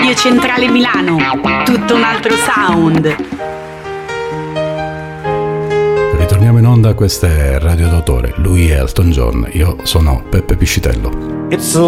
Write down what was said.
Radio Centrale Milano, tutto un altro sound. Ritorniamo in onda, questa è Radio d'autore, lui è Elton John, io sono Peppe Piscitello.